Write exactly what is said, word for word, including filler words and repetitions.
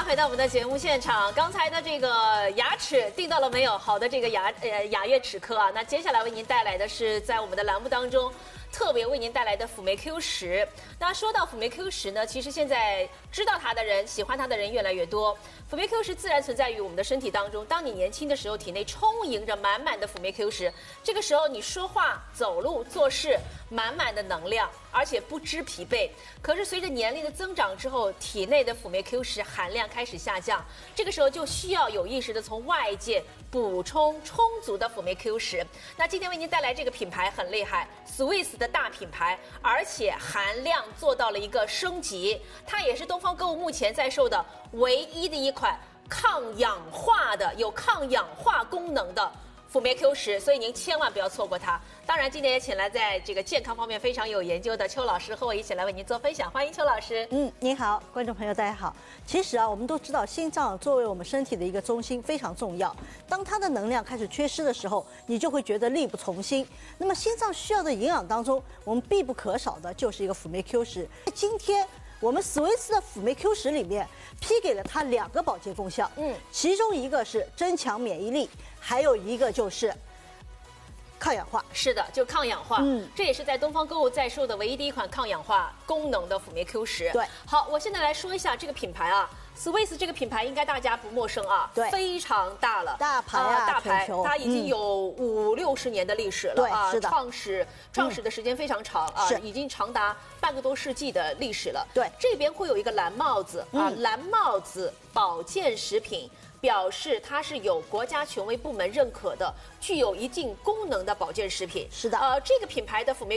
回到我们的节目现场，刚才的这个牙齿订到了没有？好的，这个牙呃雅悦齿科啊，那接下来为您带来的是在我们的栏目当中特别为您带来的辅酶 Q 十。那说到辅酶 Q 十呢，其实现在知道它的人、喜欢它的人越来越多。辅酶 Q 十自然存在于我们的身体当中。当你年轻的时候，体内充盈着满满的辅酶 Q 十，这个时候你说话、走路、做事满满的能量，而且不知疲惫。可是随着年龄的增长之后，体内的辅酶 Q 十含量开始下降，这个时候就需要有意识的从外界补充充足的辅酶 Q 十。那今天为您带来这个品牌很厉害 ，Swiss 的大品牌，而且含量做到了一个升级，它也是东方购物目前在售的唯一的一款抗氧化的、有抗氧化功能的辅酶 Q 十，所以您千万不要错过它。当然，今天也请来在这个健康方面非常有研究的邱老师和我一起来为您做分享，欢迎邱老师。 嗯，您好，观众朋友大家好。其实啊，我们都知道心脏作为我们身体的一个中心非常重要。当它的能量开始缺失的时候，你就会觉得力不从心。那么心脏需要的营养当中，我们必不可少的就是一个辅酶 Q 十。今天我们史威斯的辅酶 Q 十里面批给了它两个保健功效，嗯，其中一个是增强免疫力，还有一个就是抗氧化。 是的，就抗氧化。 嗯， 这也是在东方购物在售的唯一的一款抗氧化功能的辅酶 Q 十。 对， 好，我现在来说一下这个品牌啊 ，Swiss 这个品牌应该大家不陌生啊， 对， 非常大了， 大牌啊， 呃、大牌，它已经有嗯、 五六十年的历史了， 对， 啊， 是的， 创始创始的时间非常长、嗯、啊， 是已经长达半个多世纪的历史了。 对， 这边会有一个蓝帽子啊， 嗯、 蓝帽子保健食品。表示它是有国家权威部门认可的，具有一定功能的保健食品。 是的， 呃，这个品牌的辅酶